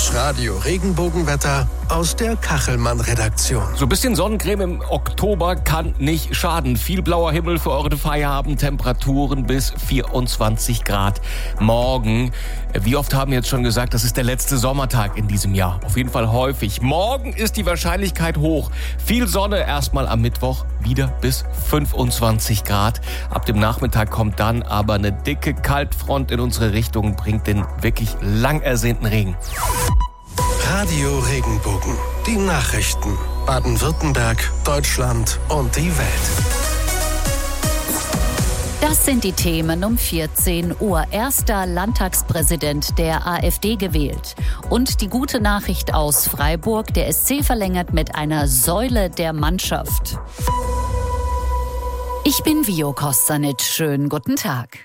Das Radio-Regenbogenwetter aus der Kachelmann-Redaktion. So ein bisschen Sonnencreme im Oktober kann nicht schaden. Viel blauer Himmel für eure Feierabendtemperaturen bis 24 Grad morgen. Wie oft haben wir jetzt schon gesagt, das ist der letzte Sommertag in diesem Jahr? Auf jeden Fall häufig. Morgen ist die Wahrscheinlichkeit hoch. Viel Sonne erstmal am Mittwoch, wieder bis 25 Grad. Ab dem Nachmittag kommt dann aber eine dicke Kaltfront in unsere Richtung, bringt den wirklich lang ersehnten Regen. Radio Regenbogen. Die Nachrichten. Baden-Württemberg, Deutschland und die Welt. Das sind die Themen um 14 Uhr. Erster Landtagspräsident der AfD gewählt. Und die gute Nachricht aus Freiburg. Der SC verlängert mit einer Säule der Mannschaft. Ich bin Vio Kostanic. Schönen guten Tag.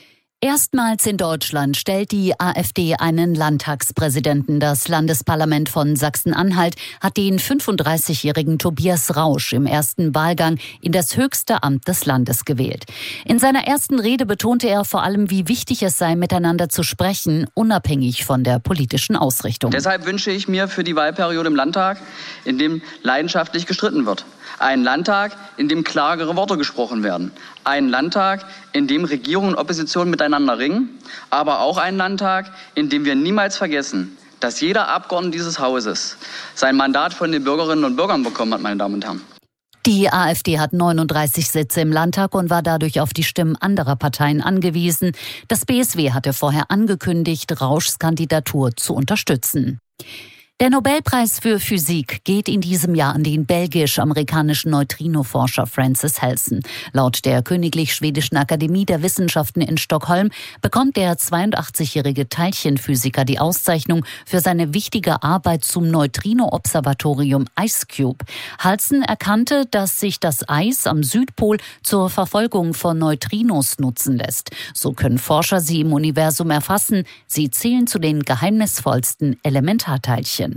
Erstmals in Deutschland stellt die AfD einen Landtagspräsidenten. Das Landesparlament von Sachsen-Anhalt hat den 35-jährigen Tobias Rausch im ersten Wahlgang in das höchste Amt des Landes gewählt. In seiner ersten Rede betonte er vor allem, wie wichtig es sei, miteinander zu sprechen, unabhängig von der politischen Ausrichtung. Deshalb wünsche ich mir für die Wahlperiode im Landtag, in dem leidenschaftlich gestritten wird. Einen Landtag, in dem klarere Worte gesprochen werden. Einen Landtag, in dem Regierung und Opposition miteinander ringen. Aber auch einen Landtag, in dem wir niemals vergessen, dass jeder Abgeordnete dieses Hauses sein Mandat von den Bürgerinnen und Bürgern bekommen hat, meine Damen und Herren. Die AfD hat 39 Sitze im Landtag und war dadurch auf die Stimmen anderer Parteien angewiesen. Das BSW hatte vorher angekündigt, Rauschs Kandidatur zu unterstützen. Der Nobelpreis für Physik geht in diesem Jahr an den belgisch-amerikanischen Neutrino-Forscher Francis Halson. Laut der Königlich Schwedischen Akademie der Wissenschaften in Stockholm bekommt der 82-jährige Teilchenphysiker die Auszeichnung für seine wichtige Arbeit zum Neutrino-Observatorium IceCube. Halson erkannte, dass sich das Eis am Südpol zur Verfolgung von Neutrinos nutzen lässt. So können Forscher sie im Universum erfassen. Sie zählen zu den geheimnisvollsten Elementarteilchen.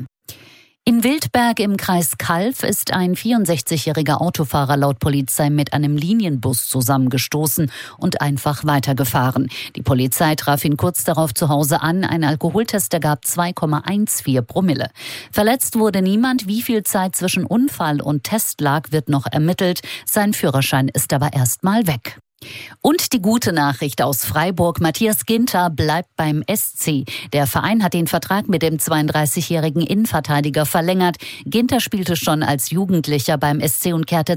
In Wildberg im Kreis Calw ist ein 64-jähriger Autofahrer laut Polizei mit einem Linienbus zusammengestoßen und einfach weitergefahren. Die Polizei traf ihn kurz darauf zu Hause an. Ein Alkoholtest ergab 2,14 Promille. Verletzt wurde niemand. Wie viel Zeit zwischen Unfall und Test lag, wird noch ermittelt. Sein Führerschein ist aber erstmal weg. Und die gute Nachricht aus Freiburg. Matthias Ginter bleibt beim SC. Der Verein hat den Vertrag mit dem 32-jährigen Innenverteidiger verlängert. Ginter spielte schon als Jugendlicher beim SC und kehrte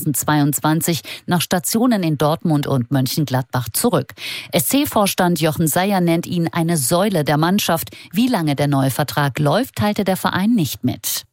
2022 nach Stationen in Dortmund und Mönchengladbach zurück. SC-Vorstand Jochen Seyer nennt ihn eine Säule der Mannschaft. Wie lange der neue Vertrag läuft, teilte der Verein nicht mit.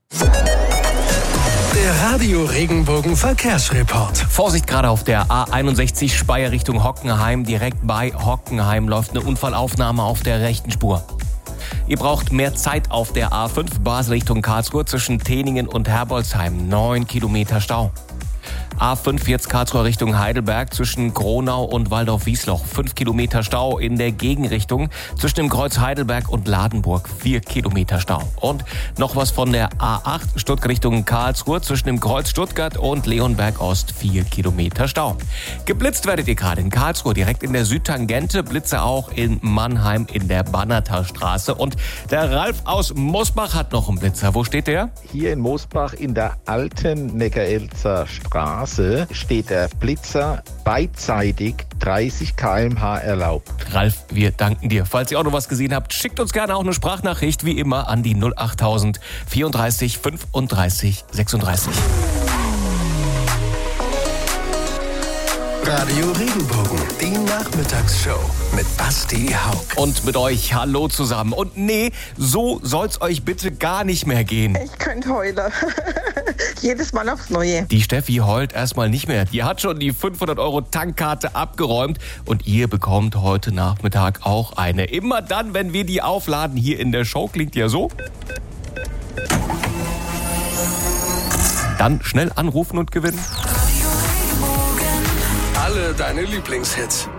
Der Radio Regenbogen Verkehrsreport. Vorsicht gerade auf der A61 Speyer Richtung Hockenheim. Direkt bei Hockenheim läuft eine Unfallaufnahme auf der rechten Spur. Ihr braucht mehr Zeit auf der A5 Basel Richtung Karlsruhe zwischen Teningen und Herbolzheim. 9 Kilometer Stau. A5 jetzt Karlsruhe Richtung Heidelberg zwischen Gronau und Waldorf-Wiesloch. 5 Kilometer Stau in der Gegenrichtung zwischen dem Kreuz Heidelberg und Ladenburg. 4 Kilometer Stau. Und noch was von der A8 Stuttgart Richtung Karlsruhe zwischen dem Kreuz Stuttgart und Leonberg Ost. 4 Kilometer Stau. Geblitzt werdet ihr gerade in Karlsruhe, direkt in der Südtangente. Blitze auch in Mannheim in der Bannerter Straße. Und der Ralf aus Mosbach hat noch einen Blitzer. Wo steht der? Hier in Mosbach in der alten Neckarelzer Straße steht der Blitzer beidseitig 30 km/h erlaubt. Ralf, wir danken dir. Falls ihr auch noch was gesehen habt, schickt uns gerne auch eine Sprachnachricht, wie immer, an die 08000 34 35 36. Radio Regenbogen, die Nachmittagsshow mit Basti Haug. Und mit euch, hallo zusammen. Und nee, so soll's euch bitte gar nicht mehr gehen. Ich könnte heulen. Jedes Mal aufs Neue. Die Steffi heult erstmal nicht mehr. Die hat schon die 500 € Tankkarte abgeräumt und ihr bekommt heute Nachmittag auch eine. Immer dann, wenn wir die aufladen hier in der Show, klingt ja so. Dann schnell anrufen und gewinnen. Alle deine Lieblingshits.